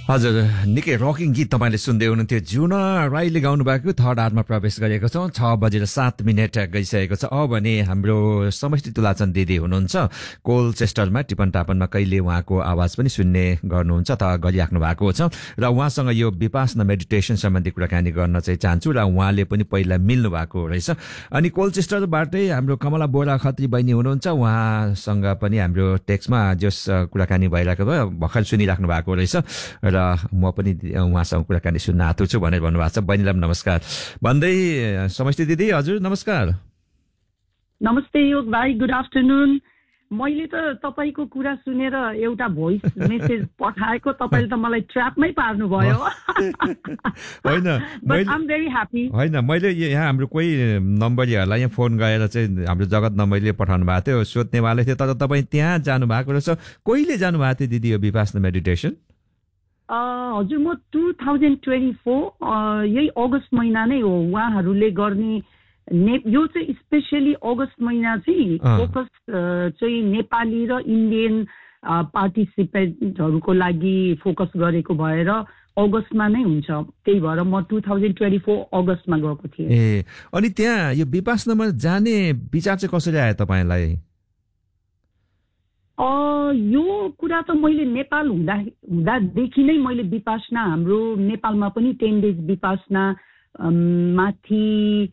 हजुर निकै रकिङ गीत तपाईले सुन्दै हुनुहुन्थ्यो जुना राईले गाउनु भएको थर्ड आवरमा प्रवेश गरेको छौं 6:07 गइसकेको छ। अब भने हाम्रो समष्टि तुलाचन दिदी हुनुहुन्छ कोलचेस्टरमा टिपनटापनमा कहिले उहाँको आवाज पनि सुन्ने गर्नुहुन्छ त गरिराख्नु भएको छ र उहाँसँग यो विपासना मेडिटेसन सम्बन्धी कुराकानी गर्न चाहिँ चाहन्छु र उहाँले पनि पहिला मिल्नु भएको रहेछ। अनि कोलचेस्टरबाटै हाम्रो कमला बोरा खत्री बहिनी हुनुहुन्छ, उहाँसँग पनि हाम्रो टेक्स्टमा जस कुराकानी भइरहेको भयो भर्खर सुनिराख्नु भएको रहेछ र म पनि उहाँसँग कुराकानी सुन्न आतुर छु भनेर भन्नुभएको छ। बहिनीलाई नमस्कार भन्दै समष्टि दिदी हजुर नमस्कार। नमस्ते योग भाइ, गुड आफ्टरनुन। मैले त तपाईको कुरा सुनेर एउटा भोइस मेसेज पठाएको, तपाईले त मलाई ट्र्यापमै पार्नु भयो। हैन but I am very happy. हैन मैले यहाँ हाम्रो कोही नम्बरहरूलाई यहाँ फोन गरेर चाहिँ हाम्रो जगत नम्बरले पठाउनु भएको थियो, सोध्नेवाले थियो, तर तपाईँ त्यहाँ जानु भएको रहेछ। कहिले जानु भएको थियो दिदी यो विपासना मेडिटेसन? हजुर म 2024 यही अगस्त महिना नै हो। उहाँहरूले गर्ने यो चाहिँ स्पेसली अगस्त महिना चाहिँ फोकस चाहिँ नेपाली र इन्डियन पार्टिसिपेन्टहरूको लागि फोकस गरेको भएर अगस्तमा नै हुन्छ। त्यही भएर म 2024 अगस्तमा गएको थिएँ। ए अनि त्यहाँ यो विपासनामा जाने विचार चाहिँ कसरी आयो तपाईलाई? यो कुरा त मैले नेपाल हुँदादेखि नै मैले विपासना, हाम्रो नेपालमा पनि 10 डेज विपासना माथि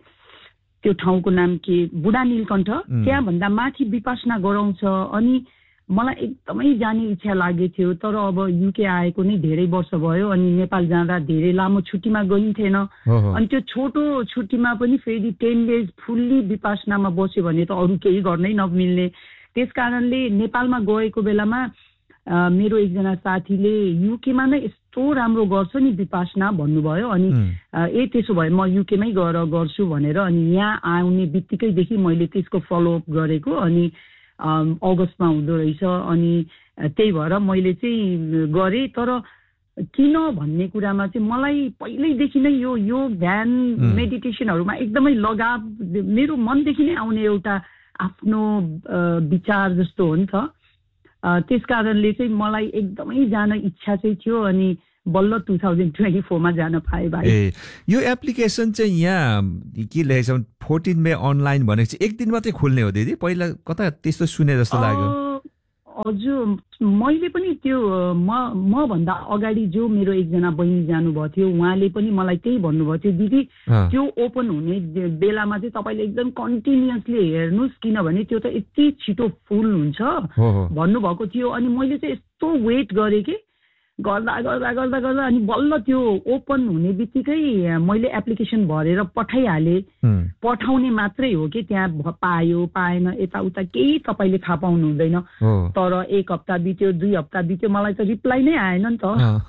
त्यो ठाउँको नाम के बुढा नीलकण्ठ, त्यहाँभन्दा माथि विपासना गराउँछ। अनि मलाई एकदमै जाने इच्छा लागेको थियो, तर अब युके आएको नै धेरै वर्ष भयो अनि नेपाल जाँदा धेरै लामो छुट्टीमा गइन्थेन। अनि त्यो छोटो छुट्टीमा पनि फेरि 10 डेज फुल्ली विपासनामा बस्यो भने त अरू केही गर्नै नमिल्ने। त्यस कारणले नेपालमा गएको बेलामा मेरो एकजना साथीले युकेमा नै यस्तो राम्रो गर्छ नि विपासना भन्नुभयो। अनि त्यसो भए म युकेमै गएर गर्छु भनेर अनि यहाँ आउने बित्तिकैदेखि मैले त्यसको फलोअप गरेको। अनि अगस्तमा हुँदो रहेछ अनि त्यही भएर मैले चाहिँ गरेँ। तर किन भन्ने कुरामा चाहिँ मलाई पहिल्यैदेखि नै यो योग ध्यान मेडिटेसनहरूमा एकदमै लगाव मेरो मनदेखि नै आउने एउटा आफ्नो विचार जस्तो हो नि त। त्यस कारणले चाहिँ मलाई एकदमै जान इच्छा चाहिँ थियो अनि बल्ल 2024 मा जान पाएँ भाइ। यो एप्लिकेसन चाहिँ यहाँ के लेखेको छ 14 मे अनलाइन भनेको चाहिँ एक दिन मात्रै खोल्ने हो दिदी? पहिला कता त्यस्तो सुने जस्तो लाग्यो। हजुर मैले पनि त्यो म भन्दा अगाडि जो मेरो एकजना बहिनी जानुभएको थियो उहाँले पनि मलाई त्यही भन्नुभएको थियो, दिदी त्यो ओपन हुने बेलामा चाहिँ तपाईँले एकदम कन्टिन्युअसली हेर्नुहोस् किनभने त्यो त यति छिटो फुल हुन्छ भन्नुभएको थियो। अनि मैले चाहिँ यस्तो वेट गरेँ कि गर्दा गर्दा गर्दा गर्दा अनि बल्ल त्यो ओपन हुने बित्तिकै मैले एप्लिकेसन भरेर पठाइहालेँ। पठाउने मात्रै हो कि त्यहाँ पायो पाएन यताउता केही तपाईँले थाहा पाउनु हुँदैन। तर 1 हप्ता बित्यो 2 हप्ता बित्यो मलाई त रिप्लाई नै आएन नि त।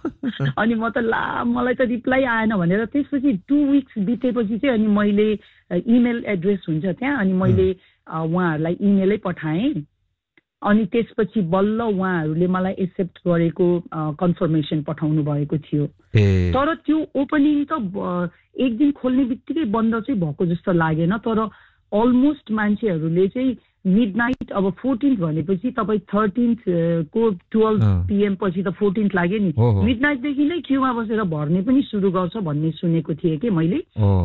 अनि म त मलाई त रिप्लाई आएन भनेर त्यसपछि 2 विक्स बितेपछि चाहिँ अनि मैले इमेल एड्रेस हुन्छ त्यहाँ अनि मैले उहाँहरूलाई इमेलै पठाएँ। अनि त्यसपछि बल्ल उहाँहरूले मलाई एक्सेप्ट गरेको कन्फर्मेसन पठाउनु भएको थियो। तर त्यो ओपनिङ त एक दिन खोल्ने बित्तिकै बन्द चाहिँ भएको जस्तो लागेन। तर अलमोस्ट मान्छेहरूले चाहिँ मिडनाइट अब 14th भनेपछि तपाईँ 13th को 12 PM पछि त 14th लाग्यो नि, मिडनाइटदेखि नै क्युमा बसेर भर्ने पनि सुरु गर्छ भन्ने सुनेको थिएँ कि मैले।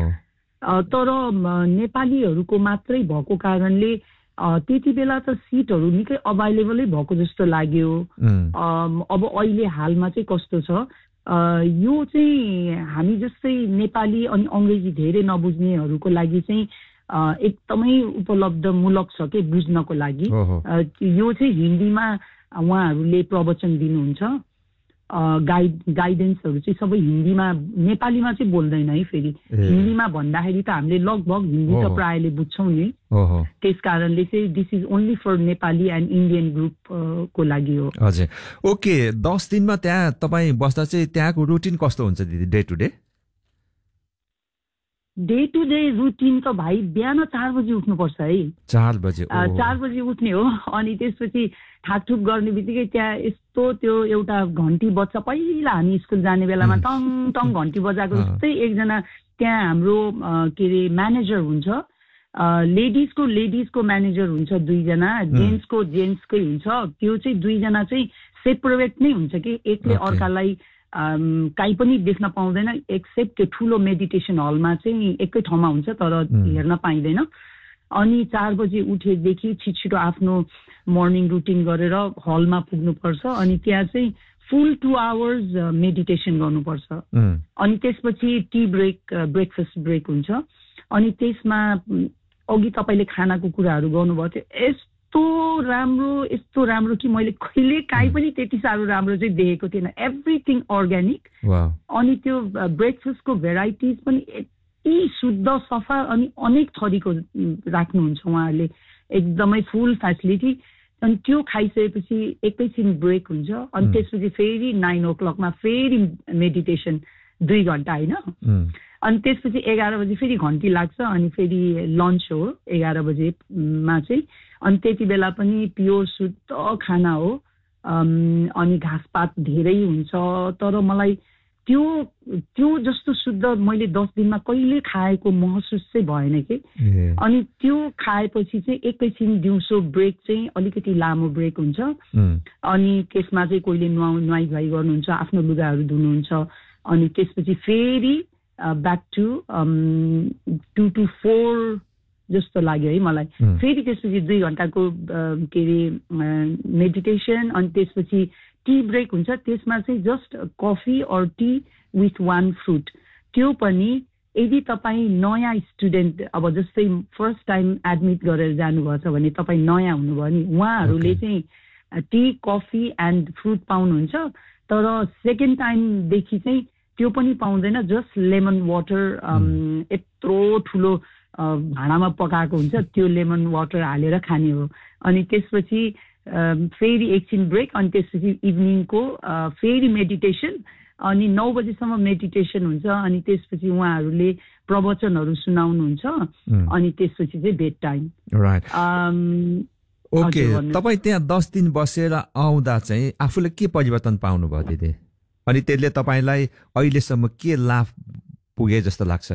तर नेपालीहरूको मात्रै भएको कारणले त्यति बेला त सिटहरू निकै अभाइलेबलै भएको जस्तो लाग्यो। अब अहिले हालमा चाहिँ कस्तो छ, यो चाहिँ हामी जस्तै नेपाली अनि अङ्ग्रेजी धेरै नबुझ्नेहरूको लागि चाहिँ एकदमै उपलब्धमूलक छ कि बुझ्नको लागि। यो चाहिँ हिन्दीमा उहाँहरूले प्रवचन दिनुहुन्छ, गाइडेन्सहरू चाहिँ सबै हिन्दीमा, नेपालीमा चाहिँ बोल्दैन है। फेरि हिन्दीमा भन्दाखेरि त हामीले लगभग हिन्दी त प्रायले बुझ्छौँ नि। त्यस कारणले चाहिँ this is only for Nepali and Indian group को लागि हो। हजुर ओके। 10 दिनमा त्यहाँ तपाईँ बस्दा चाहिँ त्यहाँको रुटिन कस्तो हुन्छ दिदी day to day? Day to day routine त भाइ बिहान 4 बजी उठ्नुपर्छ है। 4 बजी उठ्ने हो। अनि त्यसपछि ठाकठुक गर्ने बित्तिकै त्यहाँ यस्तो त्यो एउटा घन्टी बज्छ। पहिला हामी स्कुल जाने बेलामा टङ टङ घन्टी बजाएको जस्तै एकजना त्यहाँ हाम्रो के अरे म्यानेजर हुन्छ, लेडिजको म्यानेजर हुन्छ 2 जना, जेन्ट्सकै हुन्छ। त्यो चाहिँ 2 जना चाहिँ सेपरेट नै हुन्छ कि एकले अर्कालाई काहीँ पनि देख्न पाउँदैन एक्सेप्ट त्यो ठुलो मेडिटेसन हलमा चाहिँ एकै ठाउँमा हुन्छ तर हेर्न पाइँदैन। अनि 4 बजे उठेदेखि छिटो आफ्नो मर्निङ रुटिन गरेर हलमा पुग्नुपर्छ अनि त्यहाँ चाहिँ फुल 2 आवर्स मेडिटेसन गर्नुपर्छ। अनि त्यसपछि टी ब्रेकफास्ट ब्रेक हुन्छ। अनि त्यसमा अघि तपाईँले खानाको कुराहरू गर्नुभएको थियो, यस्तो राम्रो कि मैले कहिले काहीँ पनि त्यति साह्रो राम्रो चाहिँ देखेको थिएन। Everything organic. अनि त्यो ब्रेकफास्टको भेराइटिज पनि यति शुद्ध सफा अनि अनेक थरीको राख्नुहुन्छ उहाँहरूले, एकदमै फुल फेसिलिटी। अनि त्यो खाइसकेपछि एकैछिन ब्रेक हुन्छ अनि त्यसपछि फेरि 9 o'clock फेरि मेडिटेसन 2 घन्टा होइन। अनि त्यसपछि 11 बजे फेरि घन्टी लाग्छ अनि फेरि लन्च हो 11 बजेमा चाहिँ। अनि त्यति बेला पनि प्योर शुद्ध खाना हो अनि घाँसपात धेरै हुन्छ। तर मलाई त्यो जस्तो शुद्ध मैले 10 दिनमा कहिले खाएको महसुस चाहिँ भएन कि। अनि त्यो खाएपछि चाहिँ एकैछिन दिउँसो ब्रेक चाहिँ अलिकति लामो ब्रेक हुन्छ। अनि त्यसमा चाहिँ कोहीले नुहाई धुवाई गर्नुहुन्छ, आफ्नो लुगाहरू धुनुहुन्छ। अनि त्यसपछि फेरि ब्याक टु 2 to 4 जस्तो लाग्यो है मलाई। फेरि त्यसपछि 2 घन्टाको के अरे मेडिटेसन। अनि त्यसपछि टी ब्रेक हुन्छ, त्यसमा चाहिँ जस्ट कफी और टी विथ 1 फ्रुट। त्यो पनि यदि तपाईँ नयाँ स्टुडेन्ट, अब जस्तै फर्स्ट टाइम एडमिट गरेर जानुभएको छ भने तपाईँ नयाँ हुनुभयो नि उहाँहरूले चाहिँ टी कफी एन्ड फ्रुट पाउनुहुन्छ। तर सेकेन्ड टाइमदेखि चाहिँ त्यो पनि पाउँदैन, जस्ट लेमन वाटर यत्रो ठुलो भाँडामा पकाएको हुन्छ त्यो लेमन वाटर हालेर खाने हो। अनि त्यसपछि फेरि एकछिन ब्रेक अनि त्यसपछि इभिनिङको फेरि मेडिटेसन। अनि 9 बजेसम्म मेडिटेसन हुन्छ। अनि त्यसपछि उहाँहरूले प्रवचनहरू सुनाउनुहुन्छ। अनि त्यसपछि चाहिँ बेड टाइम। ओके, तपाईँ त्यहाँ 10 दिन बसेर आउँदा चाहिँ आफूले के परिवर्तन पाउनुभयो दिदी? अनि त्यसले तपाईँलाई अहिलेसम्म के लाभ पुगे जस्तो लाग्छ?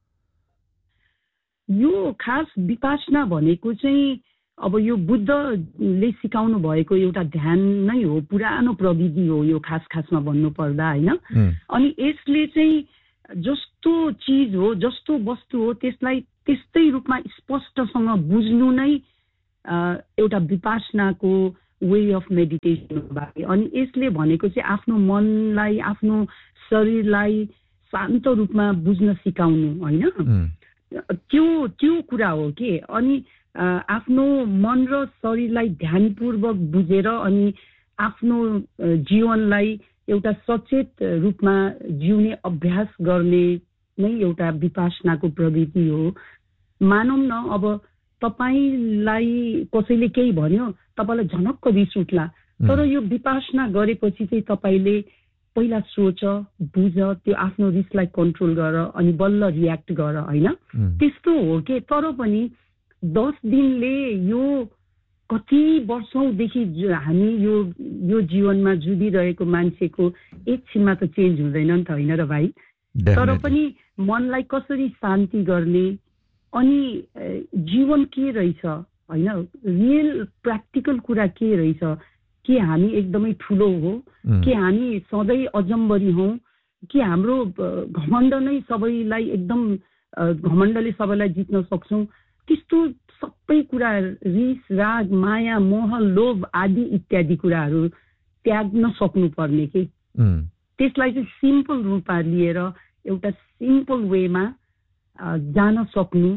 यो खास विपासना भनेको चाहिँ अब यो बुद्धले सिकाउनु भएको एउटा ध्यान नै हो, पुरानो प्रविधि हो यो खासमा भन्नुपर्दा होइन। अनि यसले चाहिँ जस्तो चिज हो, जस्तो वस्तु हो, त्यसलाई त्यस्तै रूपमा स्पष्टसँग बुझ्नु नै एउटा विपासनाको वे अफ मेडिटेसन हो भाइ। अनि यसले भनेको चाहिँ आफ्नो मनलाई, आफ्नो शरीरलाई शान्त रूपमा बुझ्न सिकाउनु होइन, त्यो कुरा हो कि। अनि आफ्नो मन र शरीरलाई ध्यानपूर्वक बुझेर अनि आफ्नो जीवनलाई एउटा सचेत रूपमा जिउने अभ्यास गर्ने नै एउटा विपासनाको प्रवृत्ति हो। मानौँ न अब तपाईलाई कसैले केही भन्यो, तपाईँलाई झनक्क रिस उठ्ला, तर यो विपासना गरेपछि चाहिँ तपाईँले पहिला सोच, बुझ, त्यो आफ्नो रिसलाई कन्ट्रोल गर अनि बल्ल रियाक्ट गर होइन, त्यस्तो हो कि। तर पनि 10 दिनले यो कति वर्षौंदेखि हामी यो जीवनमा जुधिरहेको मान्छेको एकछिनमा त चेन्ज हुँदैन नि त होइन र भाइ। तर पनि मनलाई कसरी शान्ति गर्ने अनि जीवन के रहेछ होइन, रियल प्र्याक्टिकल कुरा के रहेछ, के हामी एकदमै ठुलो हो, के हामी सधैँ अजम्बरी हौ, कि हाम्रो घमण्ड नै सबैलाई एकदम घमण्डले सबैलाई जित्न सक्छौँ, त्यस्तो सबै कुरा रिस राग माया मोह लोभ आदि इत्यादि कुराहरू त्याग्न सक्नुपर्ने कि। त्यसलाई चाहिँ सिम्पल रूपमा लिएर एउटा सिम्पल वेमा जान सक्नु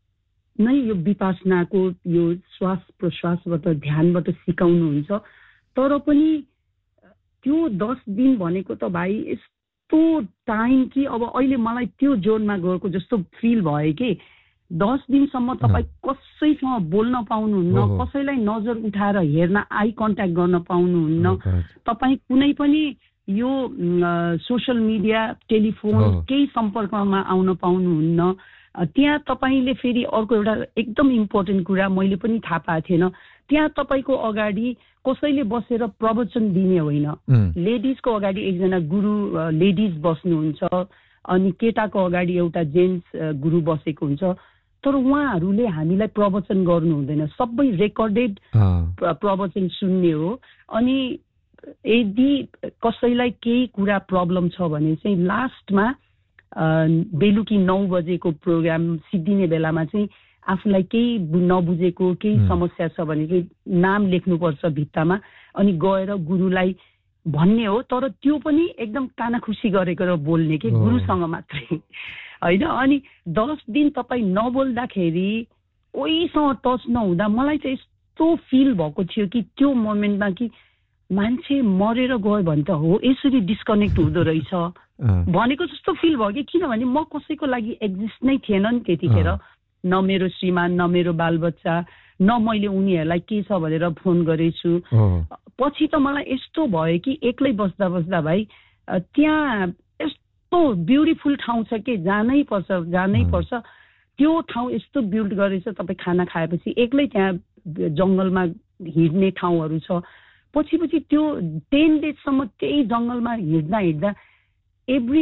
नै यो विपासनाको यो श्वास प्रश्वासबाट ध्यानबाट सिकाउनुहुन्छ। तर पनि त्यो 10 दिन भनेको त भाइ यस्तो टाइम कि अब अहिले मलाई त्यो जोनमा गएको जस्तो फिल भयो कि 10 दिनसम्म तपाईँ कसैसँग बोल्न पाउनुहुन्न, कसैलाई नजर उठाएर हेर्न आई कन्ट्याक्ट गर्न पाउनुहुन्न, तपाईँ कुनै पनि यो सोसल मिडिया टेलिफोन केही सम्पर्कमा आउन पाउनुहुन्न। त्यहाँ तपाईँले फेरि अर्को एउटा एकदम इम्पोर्टेन्ट कुरा मैले पनि थाहा पाएको थिएन, त्यहाँ तपाईँको अगाडि कसैले बसेर प्रवचन दिने होइन, लेडिजको अगाडि एकजना गुरु लेडिज बस्नुहुन्छ अनि केटाको अगाडि एउटा जेन्ट्स गुरु बसेको हुन्छ। तर उहाँहरूले हामीलाई प्रवचन गर्नु हुँदैन, सबै रेकर्डेड प्रवचन सुन्ने हो। अनि यदि कसैलाई केही कुरा प्रब्लम छ भने चाहिँ लास्टमा बेलुकी 9 बजेको प्रोग्राम सिद्धिने बेलामा चाहिँ आफूलाई केही नबुझेको केही समस्या छ भने चाहिँ नाम लेख्नुपर्छ भित्तामा अनि गएर गुरुलाई भन्ने हो। तर त्यो पनि एकदम कानाखुसी गरेर बोल्ने के गुरुसँग मात्रै होइन। अनि 10 दिन तपाईँ नबोल्दाखेरि कोहीसँग टच नहुँदा मलाई चाहिँ यस्तो फिल भएको थियो कि त्यो मोमेन्टमा कि मान्छे मरेर गयो भने त हो यसरी डिस्कनेक्ट हुँदो रहेछ भनेको जस्तो फिल भयो कि किनभने म कसैको लागि एक्जिस्ट नै थिएन नि त्यतिखेर, न मेरो श्रीमान न मेरो बालबच्चा न मैले उनीहरूलाई के छ भनेर फोन गरेछु। पछि त मलाई यस्तो भयो कि एक्लै बस्दा बस्दा भाइ त्यहाँ यस्तो ब्युटिफुल ठाउँ छ कि जानै पर्छ। त्यो ठाउँ यस्तो बिल्ड गरेछ, तपाईँ खाना खाएपछि एक्लै त्यहाँ जङ्गलमा हिँड्ने ठाउँहरू छ। पछि त्यो 10 डेजसम्म त्यही जङ्गलमा हिँड्दा एभ्री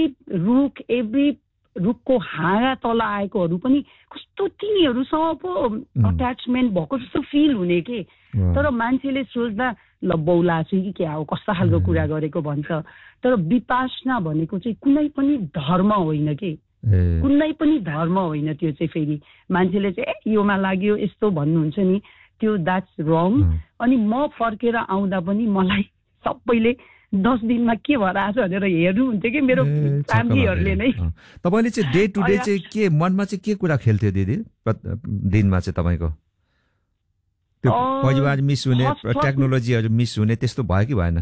रुखको हाँगा तल आएकोहरू पनि कस्तो तिनीहरूसँग पो अट्याचमेन्ट भएको जस्तो फिल हुने के। तर मान्छेले सोच्दा ल बौला छु कि क्या हो कस्ता खालको कुरा गरेको भन्छ। तर विपासना भनेको चाहिँ कुनै पनि धर्म होइन के, कुनै पनि धर्म होइन। त्यो चाहिँ फेरि मान्छेले चाहिँ योमा लाग्यो यस्तो भन्नुहुन्छ नि, त्यो द्याट्स रङ। अनि म फर्केर आउँदा पनि मलाई सबैले 10 दिनमा के भएर आछ भनेर हेर्नुहुन्थ्यो कि मेरो फ्यामिलीहरूले नै। तपाईँले चाहिँ डे टु डे चाहिँ के मनमा चाहिँ के कुरा खेल्थ्यो दिदी दिनमा चाहिँ तपाईँको? त्यो परिवार मिस हुने, टेक्नोलोजीहरू मिस हुने त्यस्तो भयो कि भएन?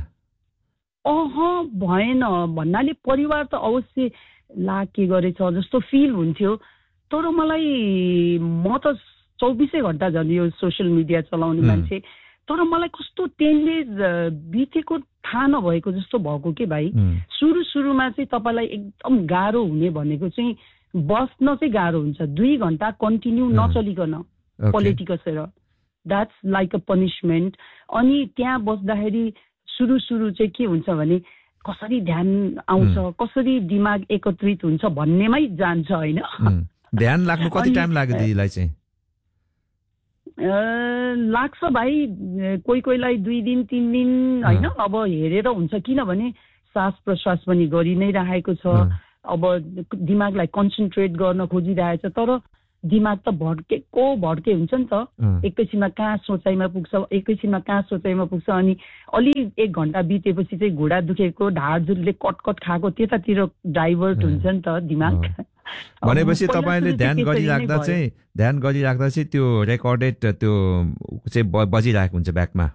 भएन भन्नाले परिवार त अवश्य के गरेछ जस्तो फिल हुन्थ्यो। तर मलाई म त 24 घण्टा झन् यो सोसियल मिडिया चलाउने मान्छे, तर मलाई कस्तो 10 डेज बितेको थाहा नभएको जस्तो भएको के भाइ। सुरुमा चाहिँ तपाईँलाई एकदम गाह्रो हुने भनेको चाहिँ बस्न चाहिँ गाह्रो हुन्छ, 2 घण्टा continue नचलिकन पोलिटिकसएर, that's like a punishment. अनि त्यहाँ बस्दाखेरि सुरु चाहिँ के हुन्छ भने कसरी ध्यान आउँछ, कसरी दिमाग एकत्रित हुन्छ भन्नेमै जान्छ होइन। ध्यान लाग्नु कति टाइम लाग्यो दिदीलाई चाहिँ? लाग्छ भाइ, कोहीलाई 2 दिन 3 दिन होइन। अब हेरेर हुन्छ, किनभने सास प्रश्वास पनि गरि नै राखेको छ। अब दिमागलाई कन्सन्ट्रेट गर्न खोजिरहेछ, तर दिमाग त भड्के हुन्छ नि त। एकैछिनमा कहाँ सोचाइमा पुग्छ अनि अलि 1 घण्टा बितेपछि चाहिँ घुँडा दुखेको, ढाडझुरले कटकट खाएको त्यतातिर डाइभर्ट हुन्छ नि त दिमाग। भनेपछि तपाईँले ध्यान गरिराख्दा चाहिँ त्यो रेकर्डेड त्यो चाहिँ बजिरहेको हुन्छ ब्याकमा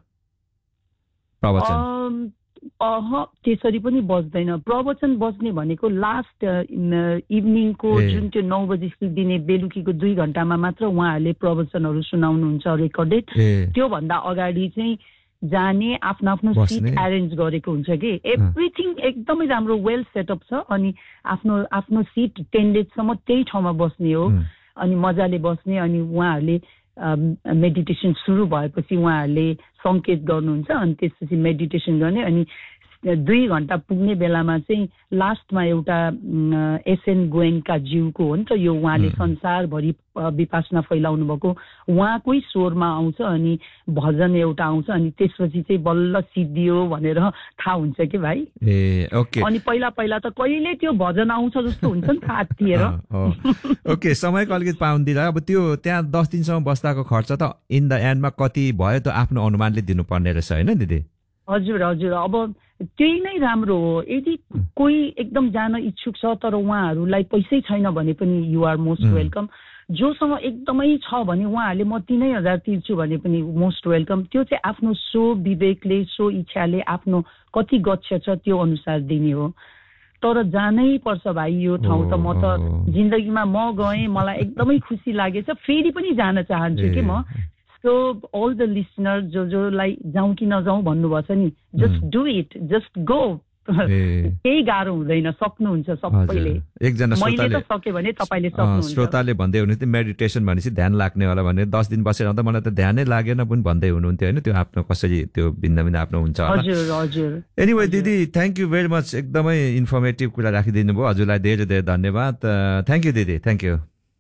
प्रवचन? त्यसरी पनि बज्दैन। प्रवचन बज्ने भनेको लास्ट इभिनिङको जुन त्यो 9 बजी सिद्धिने बेलुकीको 2 घण्टामा मात्र उहाँहरूले प्रवचनहरू सुनाउनुहुन्छ रेकर्डेड। त्योभन्दा अगाडि चाहिँ जाने आफ्नो सिट एरेन्ज गरेको हुन्छ कि एभ्रिथिङ एकदमै राम्रो वेल सेटअप छ। अनि आफ्नो सिट 10 डेजसम्म त्यही ठाउँमा बस्ने हो अनि मजाले बस्ने। अनि उहाँहरूले मेडिटेसन सुरु भएपछि उहाँहरूले सङ्केत गर्नुहुन्छ अनि त्यसपछि मेडिटेसन गर्ने। अनि 2 घण्टा पुग्ने बेलामा चाहिँ लास्टमा एउटा एसएन गोएन्का ज्यूको हो नि त यो, उहाँले संसारभरि विपासना फैलाउनु भएको, उहाँकै स्वरमा आउँछ अनि भजन एउटा आउँछ अनि त्यसपछि चाहिँ बल्ल सिद्धियो भनेर थाहा हुन्छ कि भाइ। अनि पहिला त कहिले त्यो भजन आउँछ जस्तो हुन्छ नि त हाततिर। ओके, समयको अलिकति पाउनु दिँदा अब त्यो त्यहाँ 10 दिनसम्म बस्दाको खर्च त इन द एन्डमा कति भयो त आफ्नो अनुमानले दिनुपर्ने रहेछ होइन दिदी? हजुर, अब त्यही नै राम्रो हो। यदि कोही एकदम जान इच्छुक छ तर उहाँहरूलाई पैसै छैन भने पनि यु आर मोस्ट वेलकम। जोसँग एकदमै छ भने उहाँहरूले म 3000 तिर्छु भने पनि मोस्ट वेलकम। त्यो चाहिँ आफ्नो सो विवेकले, सो इच्छाले आफ्नो कति गच्छ छ त्यो अनुसार दिने हो। तर जानै पर्छ भाइ यो ठाउँ त। म त जिन्दगीमा म गएँ, मलाई एकदमै खुसी लागेछ, फेरि पनि जान चाहन्छु कि म। सो अल द लिसनर जोलाई जाउँ कि नजाउँ भन्नुभएको छ नि, just do it, just go. केही गाह्रो हुँदैन, सक्नुहुन्छ सबैले। एकजना मैले त सके भने तपाईले सक्नुहुन्छ। श्रोताले भन्दै हुनुहुन्थ्यो मेडिटेसन भनेपछि ध्यान लाग्ने होला भने 10 दिन बसेर आउँदा मलाई त ध्यानै लागेन पनि भन्दै हुनुहुन्थ्यो होइन। त्यो आफ्नो कसरी त्यो भिन्न आफ्नो हुन्छ होला। हजुर। एनिवे दिदी, थ्याङ्क यू भेरी मच, एकदमै इन्फर्मेटिभ कुरा राखिदिनु भयो। हजुरलाई धेरै धेरै धन्यवाद। थ्याङ्क यू दिदी, थ्याङ्क यू।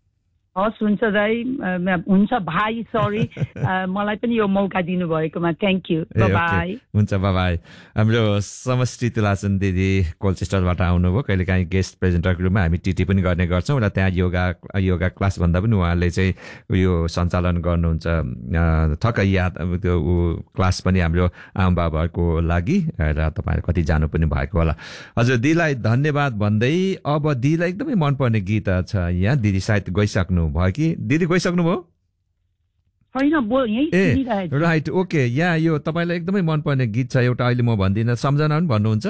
हस् हुन्छ दाइ हुन्छ भाइ सरी मलाई पनि यो मौका दिनुभएकोमा थ्याङ्क यू बाई हुन्छ बाई हाम्रो समष्टि तुलाचन दिदी कोलचेस्टरबाट आउनुभयो कहिलेकाहीँ गेस्ट प्रेजेन्टरको रूपमा हामी टिटी पनि गर्ने गर्छौँ र त्यहाँ योगा क्लास भन्दा पनि उहाँले चाहिँ यो सञ्चालन गर्नुहुन्छ ठक्कै याद त्यो क्लास पनि हाम्रो आमा बाबाहरूको लागि र तपाईँहरू कति जानु पनि भएको होला हजुर दिदीलाई धन्यवाद भन्दै अब दिदीलाई एकदमै मनपर्ने गीत छ यहाँ दिदी सायद गइसक्नु भयो कि दिदी गइसक्नु भयो राइट ओके यहाँ यो तपाईँलाई एकदमै मनपर्ने गीत छ एउटा अहिले म भन्दिनँ सम्झना पनि भन्नुहुन्छ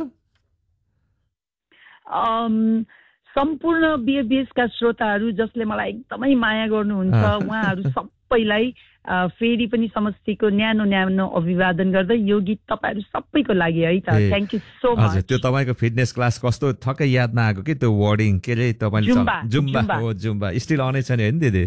सम्पूर्ण बिएबिएसका श्रोताहरू जसले मलाई एकदमै माया गर्नुहुन्छ उहाँहरू सबैलाई फेरि पनि समष्टिको न्यानो न्यानो अभिवादन गर्दै यो गीत तपाईँहरू सबैको लागि है त थ्याङ्क यू सो मच त्यो तपाईँको फिटनेस क्लास कस्तो ठक्कै याद नआएको कि त्यो वर्डिङ के अरे तपाईँले जुम्बा स्टिल अनै छ नि होइन दिदी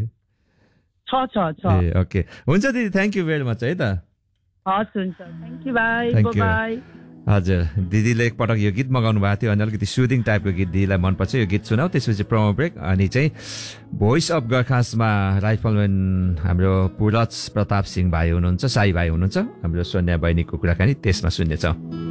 ओके हुन्छ दिदी थ्याङ्क यू भेरी मच है त हस् हुन्छ थ्याङ्क यू बाई बाई हजुर दिदीले एकपटक यो गीत मगाउनु भएको थियो अनि अलिकति सुदिङ टाइपको गीत दिदीलाई मनपर्छ यो गीत सुनाऊ त्यसपछि प्रोमो ब्रेक अनि चाहिँ भोइस अफ गरखासमा राइफलम्यान हाम्रो पुरज प्रताप सिंह भाइ हुनुहुन्छ साई भाइ हुनुहुन्छ हाम्रो सोनिया बहिनीको कुराकानी त्यसमा सुन्नेछौँ